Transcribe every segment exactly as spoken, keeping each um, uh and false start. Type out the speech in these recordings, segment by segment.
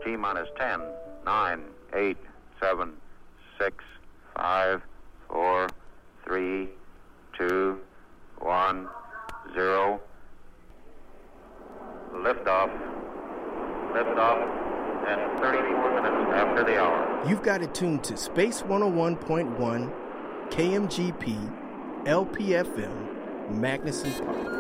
T-minus ten, nine, eight, seven, six, five, four, three, two, one, zero. Liftoff. Liftoff. And thirty-four minutes after the hour. You've got it tuned to Space one oh one point one, K M G P, L P F M, Magnuson Park.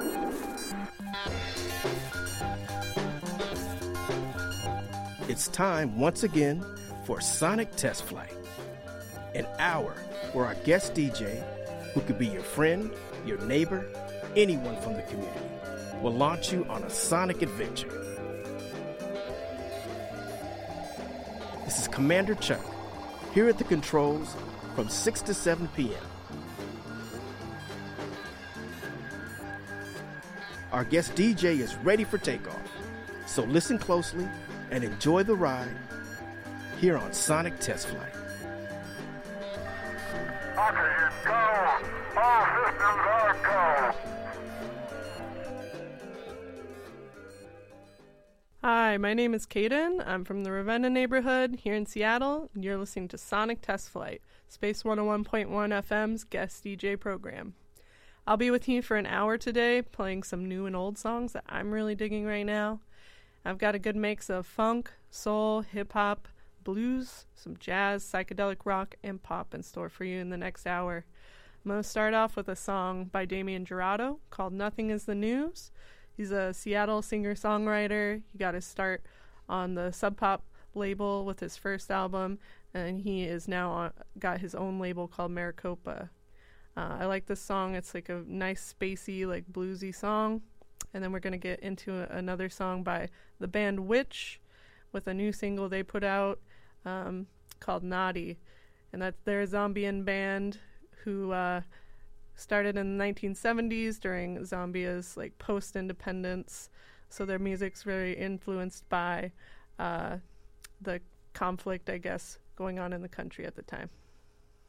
It's time once again for Sonic Test Flight. An hour where our guest D J, who could be your friend, your neighbor, anyone from the community, will launch you on a sonic adventure. This is Commander Chuck, here at the controls from six to seven p.m. Our guest D J is ready for takeoff, so listen closely and enjoy the ride here on Sonic Test Flight. Oxygen, go! All systems are go! Hi, my name is Kaden. I'm from the Ravenna neighborhood here in Seattle, and you're listening to Sonic Test Flight, Space one oh one point one F M's guest D J program. I'll be with you for an hour today, playing some new and old songs that I'm really digging right now. I've got a good mix of funk, soul, hip-hop, blues, some jazz, psychedelic rock, and pop in store for you in the next hour. I'm going to start off with a song by Damien Jurado called Nothing Is the News. He's a Seattle singer-songwriter. He got his start on the Sub Pop label with his first album, and he is now on, got his own label called Maricopa. Uh, I like this song. It's like a nice, spacey, like bluesy song. And then we're going to get into a, another song by the band Witch with a new single they put out um, called Naughty. And that's their Zambian band who uh, started in the nineteen seventies during Zambia's like post-independence. So their music's very influenced by uh, the conflict, I guess, going on in the country at the time.